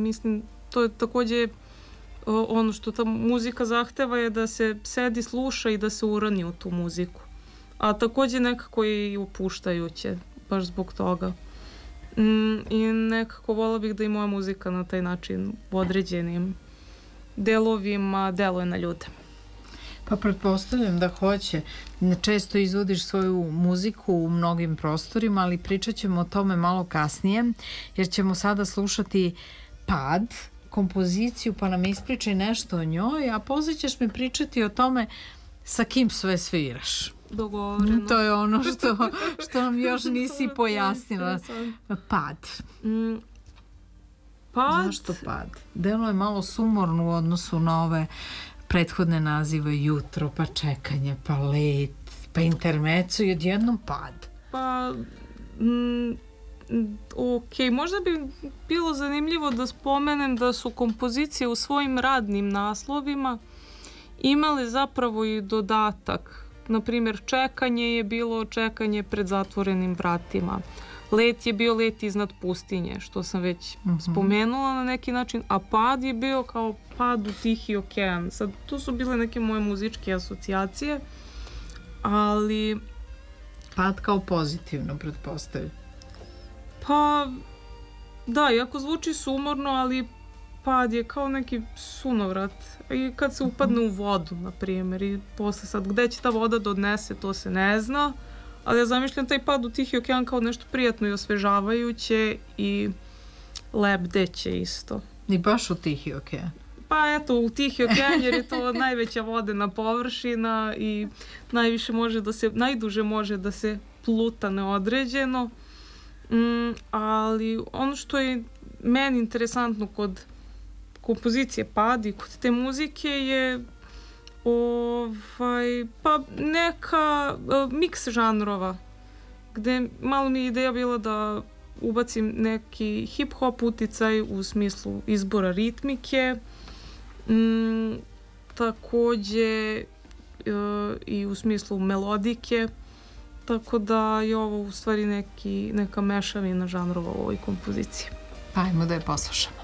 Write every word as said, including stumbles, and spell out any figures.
mislim, to je takođe ono što ta muzika zahteva je da se sedi, sluša i da se urani u tu muziku. A takođe nekako je i opuštajuće, baš zbog toga. Mm, I nekako vola bih da i moja muzika na taj način u određenim delovima deluje na ljude. Pa pretpostavljam da hoće. Često izvodiš svoju muziku u mnogim prostorima, ali pričat ćemo o tome malo kasnije, jer ćemo sada slušati Pad, kompoziciju, pa nam ispričaj nešto o njoj, a poslije ćeš mi pričati o tome sa kim sve sviraš. Dogovoreno. To je ono što, što nam još nisi pojasnila. Pad. Mm, pad. Zašto pad? Delo je malo sumorno u odnosu na ove prethodne nazive, jutro, pa čekanje, pa let, pa intermeco i odjednom pad. Pa, mm, ok, možda bi bilo zanimljivo da spomenem da su kompozicije u svojim radnim naslovima imale zapravo i dodatak. Naprimjer, čekanje je bilo čekanje pred zatvorenim vratima. Let je bio let iznad pustinje, što sam već uh-huh. spomenula na neki način, a pad je bio kao pad u Tihi okean. Sad, tu su bile neke moje muzičke asocijacije, ali... Pad kao pozitivno, pretpostavljam. Pa, da, iako zvuči sumorno, ali pad je kao neki sunovrat. I kad se upadne u vodu, na primjer, i posle sad, gde će ta voda da odnese, to se ne zna, ali ja zamišljam taj pad u Tihi okean kao nešto prijatno i osvežavajuće i lebdeće isto. I baš u Tihi okean? Pa eto, u Tihi okean, jer je to najveća vodena površina i najviše može da se, najduže može da se pluta neodređeno. Mm, ali ono što je meni interesantno kod kompozicije Pad i kod te muzike je ovaj, pa neka uh, miks žanrova, gde malo mi je ideja bila da ubacim neki hip-hop uticaj u smislu izbora ritmike, mm, takođe uh, i u smislu melodike, tako da je ovo u stvari neki, neka mešavina žanrova u ovoj kompoziciji. Ajmo da je poslušamo.